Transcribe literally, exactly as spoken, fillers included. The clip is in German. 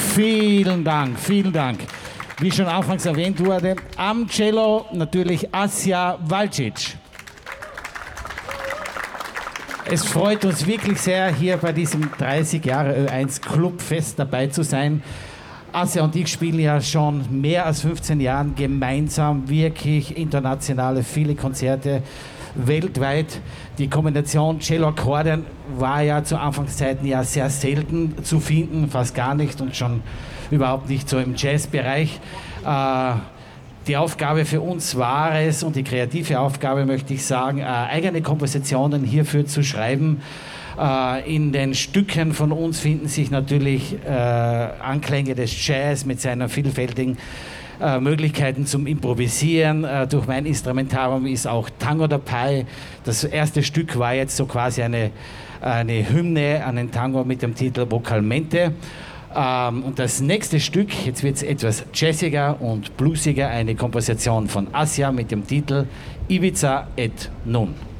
Vielen Dank, vielen Dank. Wie schon anfangs erwähnt wurde, am Cello natürlich Asja Valcic. Es freut uns wirklich sehr, hier bei diesem dreißig Jahre Ö eins Clubfest dabei zu sein. Asja und ich spielen ja schon mehr als fünfzehn Jahren gemeinsam wirklich internationale, viele Konzerte weltweit. Die Kombination Cello-Akkordeon war ja zu Anfangszeiten ja sehr selten zu finden, fast gar nicht und schon überhaupt nicht so im Jazzbereich. Äh, Die Aufgabe für uns war es, und die kreative Aufgabe möchte ich sagen, äh, eigene Kompositionen hierfür zu schreiben. Äh, in den Stücken von uns finden sich natürlich äh, Anklänge des Jazz mit seinen vielfältigen äh, Möglichkeiten zum Improvisieren. Äh, durch mein Instrumentarium ist auch Tango dabei. Das erste Stück war jetzt so quasi eine, eine Hymne an den Tango mit dem Titel Vocalmente. Ähm, und das nächste Stück, jetzt wird es etwas jazziger und bluesiger, eine Komposition von Asja mit dem Titel Ibiza et Nun.